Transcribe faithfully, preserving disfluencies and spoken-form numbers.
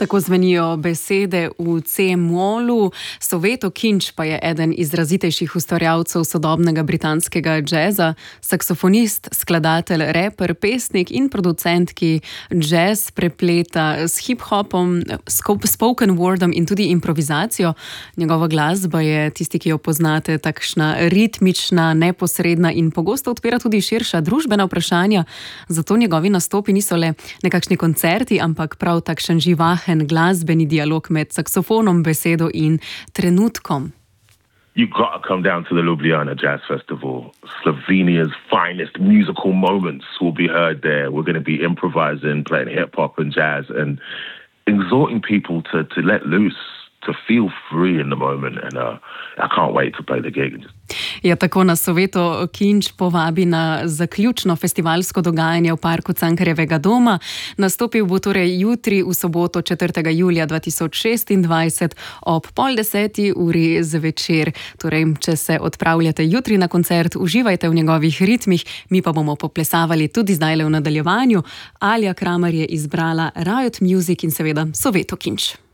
Tako zvenijo besede v C-molu. Soveto Kinč pa je eden izrazitejših ustvarjalcev sodobnega britanskega džeza, saksofonist, skladatelj, reper, pesnik in producent, ki džez prepleta s hip-hopom, spoken wordom in tudi improvizacijo. Njegova glasba je, tisti, ki jo poznate, takšna ritmična, neposredna in pogosto odpira tudi širša družbena vprašanja. Zato njegovi nastopi niso le nekakšni koncerti, ampak prav takšen živahen glasbeni dialog med saksofonom, besedo in trenutkom. You've got to come down to the Ljubljana Jazz Festival. Slovenia's finest musical moments will be heard there. We're going to be improvising, playing hip-hop and jazz and exhorting people to, to let loose, to feel free in the moment. And uh, I can't wait to play the gig. Ja, tako nas Soveto Kinč povabi na zaključno festivalsko dogajanje v parku Cankarjevega doma. Nastopil bo torej jutri v soboto četrtega julija dva tisoč šestindvajset ob pol deseti uri zvečer. Torej, če se odpravljate jutri na koncert, uživajte v njegovih ritmih, mi pa bomo poplesavali tudi zdajle v nadaljevanju. Alja Kramer je izbrala Riot Music in seveda Soveto Kinč.